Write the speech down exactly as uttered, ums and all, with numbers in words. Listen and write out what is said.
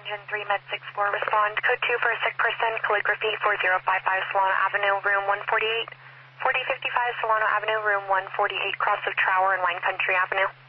Engine three, Med six four, respond. Code two for a sick person, calligraphy four zero five five, Solano Avenue, room one forty-eight. forty fifty-five, Solano Avenue, room one forty-eight, cross of Trower and Wine Country Avenue.